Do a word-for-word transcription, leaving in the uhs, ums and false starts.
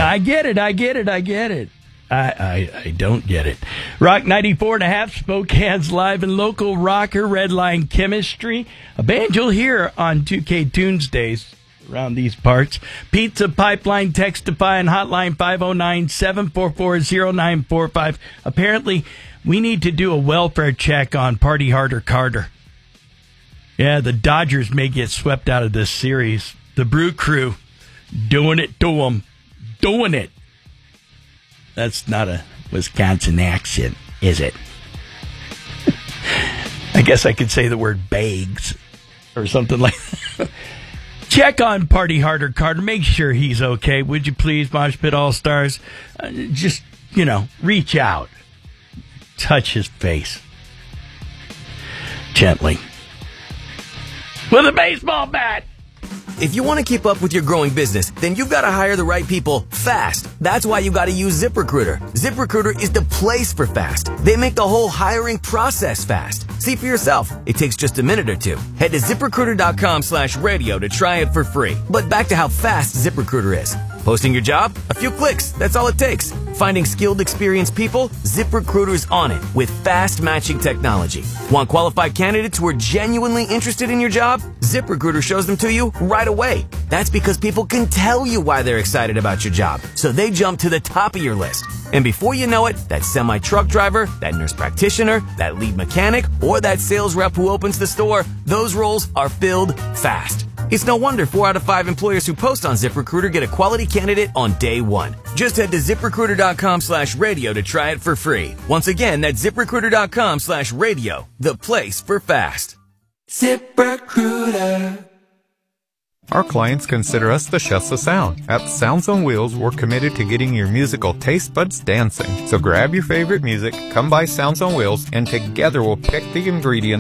I get it. I get it. I get it. I, I, I don't get it. Rock ninety-four and a half, Spokane's live and local rocker, Redline Chemistry. A band you'll hear on two K Tuesdays around these parts. Pizza Pipeline, Textify, and hotline five oh nine, seven four four, oh nine four five. Apparently, we need to do a welfare check on Party Harder Carter. Yeah, the Dodgers may get swept out of this series. The Brew Crew doing it to them. Doing it. That's not a Wisconsin accent, is it? I guess I could say the word bags or something like that. Check on Party Harder Carter. Make sure he's okay. Would you please, Mosh Pit All-Stars? Uh, just, you know, reach out. Touch his face. Gently. With a baseball bat. If you want to keep up with your growing business, then you've got to hire the right people fast. That's why you got to use ZipRecruiter. ZipRecruiter is the place for fast. They make the whole hiring process fast. See for yourself. It takes just a minute or two. Head to ZipRecruiter.com slash radio to try it for free. But back to how fast ZipRecruiter is. Posting your job? A few clicks. That's all it takes. Finding skilled, experienced people? ZipRecruiter's on it with fast matching technology. Want qualified candidates who are genuinely interested in your job? ZipRecruiter shows them to you right away. That's because people can tell you why they're excited about your job, so they jump to the top of your list. And before you know it, that semi-truck driver, that nurse practitioner, that lead mechanic, or that sales rep who opens the store, those roles are filled fast. It's no wonder four out of five employers who post on ZipRecruiter get a quality candidate on day one. Just head to ZipRecruiter.com slash radio to try it for free. Once again, that's ZipRecruiter.com slash radio, the place for fast. ZipRecruiter. Our clients consider us the chefs of sound. At Sounds on Wheels, we're committed to getting your musical taste buds dancing. So grab your favorite music, come by Sounds on Wheels, and together we'll pick the ingredients